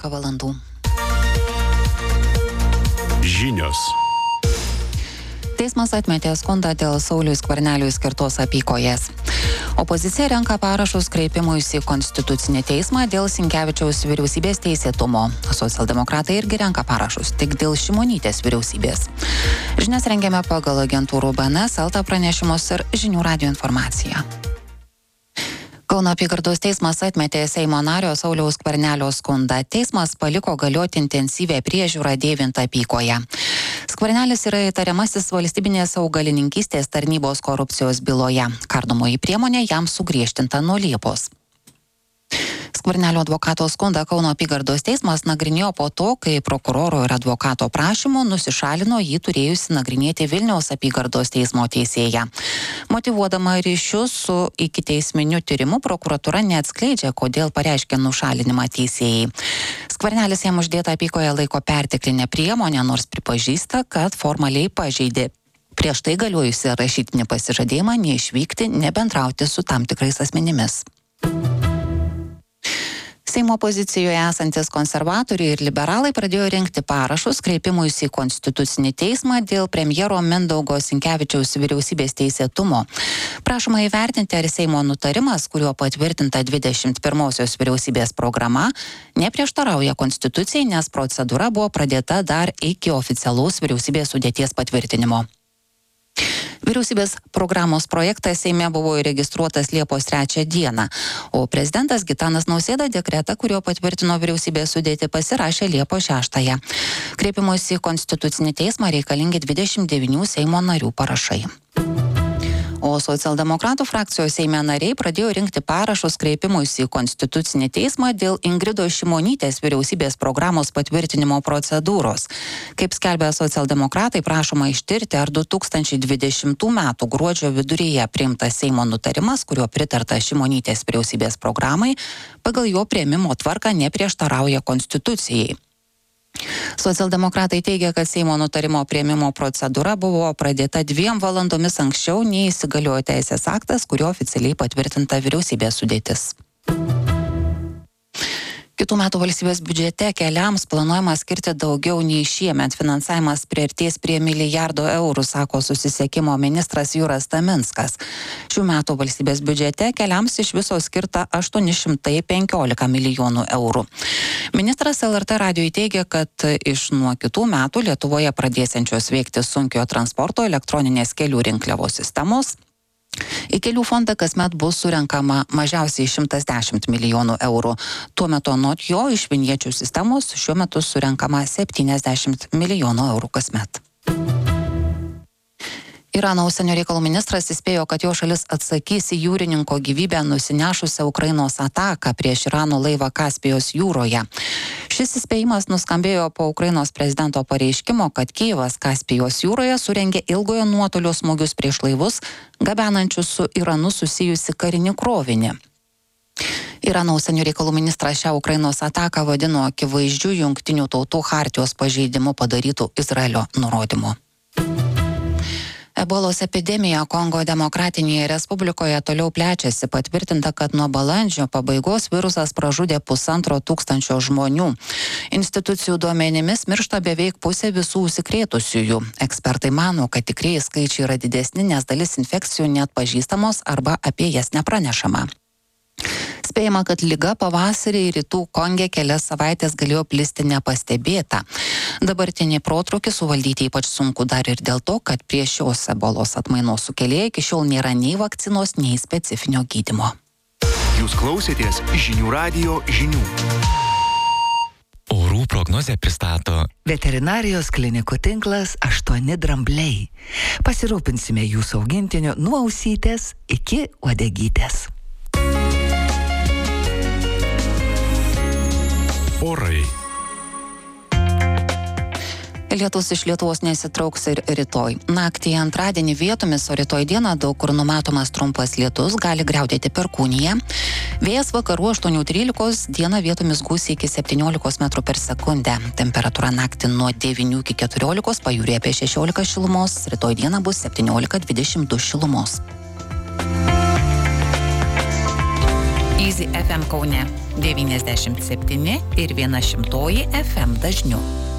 11 valandų. Žinios. Teismas atmetė skundą dėl Sauliui Skverneliui skirtos apykojes. Opozicija renka parašus kreipimuisi į Konstitucinį teismą dėl Sinkevičiaus vyriausybės teisėtumo. Socialdemokratai irgi renka parašus tik dėl Šimonytės vyriausybės. Žinias rengiame pagal agentūrų BNS, LT pranešimus ir žinių radijo informaciją. Kauno apygardos teismas atmetė Seimo nario Sauliaus Skvernelio skundą. Teismas paliko galioti intensyvę priežiūrą dėvint apykoję. Skvernelis yra įtariamasis valstybinės augalininkystės tarnybos korupcijos byloje. Kardomoji priemonė jam sugriežtinta nuo Liepos. Skvernelio advokato skundą Kauno apygardos teismas nagrinėjo po to, kai prokuroro ir advokato prašymu nusišalino jį turėjusi nagrinėti Vilniaus apygardos teismo teisėja. Motyvuodama ryšius su ikiteisminiu tyrimu, prokuratūra neatskleidžia, kodėl pareiškė nušalinimą teisėjai. Skvernelis jam uždėtą apykoję laiko perteklinę priemonę, nors pripažįsta, kad formaliai pažeidė prieš tai galiojusį rašytinį pasižadėjimą neišvykti, nebendrauti su tam tikrais asmenimis. Seimo pozicijoje esantis konservatoriai ir liberalai pradėjo rinkti parašus kreipimuisi į Konstitucinį teismą dėl premjero Mindaugo Sinkevičiaus vyriausybės teisėtumo. Prašoma įvertinti, ar Seimo nutarimas, kuriuo patvirtinta 21-osios vyriausybės programa, neprieštarauja Konstitucijai, nes procedūra buvo pradėta dar iki oficialaus vyriausybės sudėties patvirtinimo. Vyriausybės programos projektas Seime buvo įregistruotas Liepos 3 dieną, o prezidentas Gitanas Nausėda dekretą, kuriuo patvirtino vyriausybės sudėtį, pasirašė Liepos 6. Kreipimuisi į Konstitucinį teismą reikalingi 29 Seimo narių parašai. O socialdemokratų frakcijos Seime nariai pradėjo rinkti parašus kreipimuisi į Konstitucinį teismą dėl Ingridos Šimonytės vyriausybės programos patvirtinimo procedūros. Kaip skelbia socialdemokratai, prašoma ištirti, ar 2020 metų gruodžio viduryje priimtas Seimo nutarimas, kuriuo pritarta Šimonytės vyriausybės programai, pagal jo priėmimo tvarką neprieštarauja Konstitucijai. Socialdemokratai teigia, kad Seimo nutarimo priėmimo procedūra buvo pradėta 2 valandomis anksčiau, nei įsigaliojo teisės aktas, kuriuo oficialiai patvirtinta vyriausybės sudėtis. Kitų metų valstybės biudžete keliams planuojama skirti daugiau nei šiemet. Finansavimas priartės prie milijardo eurų, sako susisiekimo ministras Juras Taminskas. Šių metų valstybės biudžete keliams iš viso skirta 815 milijonų eurų. Ministras LRT radijui teigia, kad iš nuo kitų metų Lietuvoje pradėsiančios veikti sunkiojo transporto elektroninės kelių rinkliavos sistemos į kelių fondą kasmet bus surenkama mažiausiai 110 milijonų eurų. Tuo metu anot jo iš vinječių sistemos šiuo metu surenkama 70 milijonų eurų kasmet. Irano užsienio reikalų ministras įspėjo, kad jo šalis atsakys į jūrininko gyvybę nusinešusią Ukrainos ataką prieš Irano laivą Kaspijos jūroje. Šis įspėjimas nuskambėjo po Ukrainos prezidento pareiškimo, kad Kijevas Kaspijos jūroje surengė ilgojo nuotolio smūgius prieš laivus, gabenančius su Iranu susijusi karinį krovinį. Irano užsienio reikalų ministras šią Ukrainos ataką vadino akivaizdžiu Jungtinių tautų chartijos pažeidimu padarytų Izraelio nurodymu. Ebolos epidemija Kongo Demokratinėje Respublikoje toliau plečiasi. Patvirtinta, kad nuo balandžio pabaigos virusas pražudė 1500 žmonių. Institucijų duomenimis miršta beveik pusė visų užsikrėtusiųjų. Ekspertai mano, kad tikrieji skaičiai yra didesni, nes dalis infekcijų neatpažįstamos arba apie jas nepranešama. Spėjama, kad liga pavasarį rytų Konge kelias savaitės galėjo plisti nepastebėta. Dabartinį protrūkį suvaldyti ypač sunku dar ir dėl to, kad prie šios ebolos atmainos sukėlėjų iki šiol nėra nei vakcinos, nei specifinio gydymo. Jūs klausėtės žinių radijo žinių. Orų prognozę pristato Veterinarijos klinikų tinklas 8 drambliai. Pasirūpinsime jūsų augintiniu nuo ausytės iki uodegytės. Orai. Lietus iš Lietuvos nesitrauks ir rytoj. Naktį antradienį vietomis, o rytoj dieną daug kur numatomas trumpas lietus, gali griaudėti perkūnija. Vėjas vakarų 8-13, dieną vietomis gūsiai iki 17 metrų per sekundę. Temperatūra naktį nuo 9 iki 14, pajūryje apie 16 šilumos, rytoj dieną bus 17-22 šilumos. Easy FM Kaune 97,1 ir 100 FM dažniu.